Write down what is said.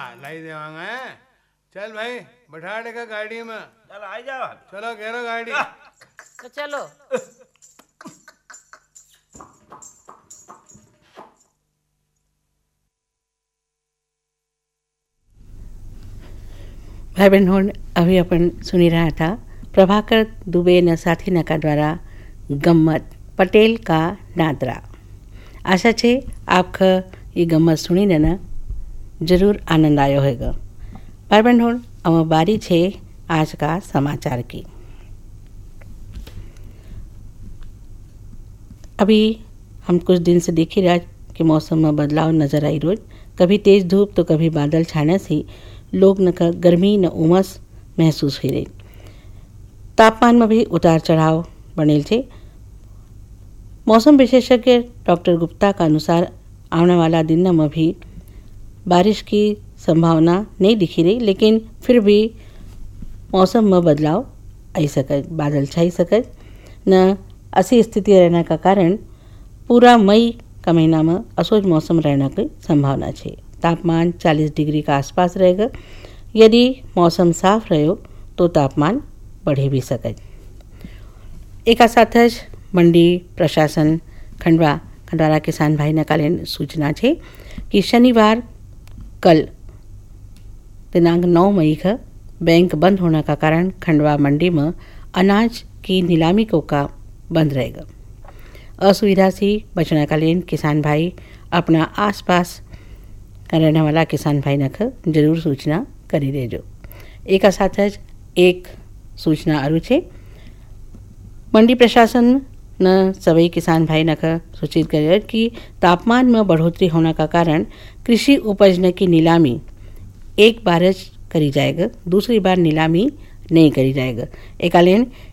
लाई देवांगे। चल भाई बैठा देगा गाड़ी में। चल आ जाओ। चलो घेरो गाड़ी। तो चलो। भाई बहनों, अभी अपन सुनी रहा था प्रभाकर दुबे न साथी नका द्वारा गम्मत पटेल का नादरा। आशा छे आपका ये गम्मत सुनी न जरूर आनंद आयो होगा। भाई बहनों, अब बारी छे आज का समाचार की। अभी हम कुछ दिन से देख ही रहा कि मौसम में बदलाव नजर आई। रोज कभी तेज धूप तो कभी बादल छाने से लोग न गर्मी न उमस महसूस हो रही। तापमान में भी उतार चढ़ाव बनेल छे। मौसम विशेषज्ञ डॉक्टर गुप्ता का अनुसार आने वाला दिन में भी बारिश की संभावना नहीं दिखी रही, लेकिन फिर भी मौसम में बदलाव आई सके, बादल छाई सके न। ऐसी स्थिति रहने का कारण पूरा मई का महीना में असोज मौसम रहने की संभावना है। तापमान 40 डिग्री का आसपास रहेगा। यदि मौसम साफ रहो तो तापमान बढ़े भी सके। एक साथ मंडी प्रशासन खंडवा किसान भाई ने कालीन सूचना है कि शनिवार कल दिनांक 9 मई का बैंक बंद होने का कारण खंडवा मंडी में अनाज की नीलामी को का बंद रहेगा। असुविधा से बचने का लिए किसान भाई अपना आसपास रहने वाला किसान भाई नख जरूर सूचना करी देजो। एक साथ एक सूचना आरु छे। मंडी प्रशासन न सभी किसान भाई नख सूचित करे कि तापमान में बढ़ोतरी होने का कारण कृषि उपज की नीलामी एक बार करी जाएगा, दूसरी बार नीलामी नहीं करी जाएगा। एकालीन